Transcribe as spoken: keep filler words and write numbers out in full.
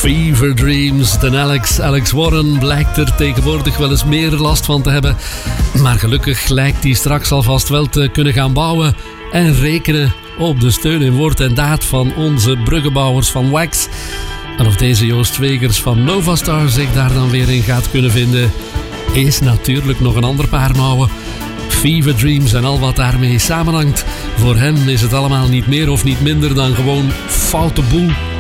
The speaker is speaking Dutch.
Fever Dreams, de Alex. Alex Warren blijkt er tegenwoordig wel eens meer last van te hebben. Maar gelukkig lijkt hij straks alvast wel te kunnen gaan bouwen en rekenen op de steun in woord en daad van onze bruggenbouwers van Wax. En of deze Joost Wegers van Novastar zich daar dan weer in gaat kunnen vinden, is natuurlijk nog een ander paar mouwen. Fever Dreams en al wat daarmee samenhangt. Voor hem is het allemaal niet meer of niet minder dan gewoon foute boel.